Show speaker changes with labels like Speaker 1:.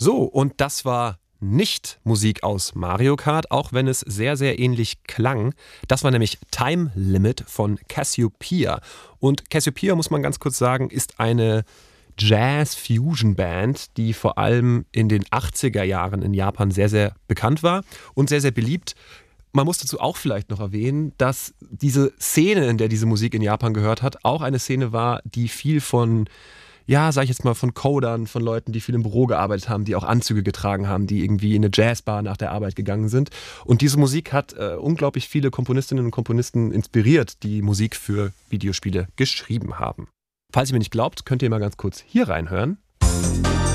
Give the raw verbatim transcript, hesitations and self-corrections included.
Speaker 1: So, und das war nicht Musik aus Mario Kart, auch wenn es sehr, sehr ähnlich klang. Das war nämlich Time Limit von Cassiopeia. Und Cassiopeia, muss man ganz kurz sagen, ist eine Jazz-Fusion-Band, die vor allem in den achtziger Jahren in Japan sehr, sehr bekannt war und sehr, sehr beliebt. Man muss dazu auch vielleicht noch erwähnen, dass diese Szene, in der diese Musik in Japan gehört hat, auch eine Szene war, die viel von ja, sag ich jetzt mal, von Codern, von Leuten, die viel im Büro gearbeitet haben, die auch Anzüge getragen haben, die irgendwie in eine Jazzbar nach der Arbeit gegangen sind. Und diese Musik hat äh, unglaublich viele Komponistinnen und Komponisten inspiriert, die Musik für Videospiele geschrieben haben. Falls ihr mir nicht glaubt, könnt ihr mal ganz kurz hier reinhören.